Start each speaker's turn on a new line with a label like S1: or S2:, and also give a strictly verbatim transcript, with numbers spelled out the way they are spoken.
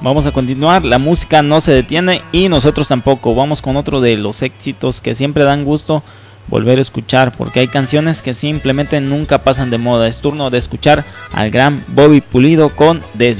S1: Vamos a continuar, la música no se detiene y nosotros tampoco. Vamos con otro de los éxitos que siempre dan gusto volver a escuchar, porque hay canciones que simplemente nunca pasan de moda. Es turno de escuchar al gran Bobby Pulido con Desviado.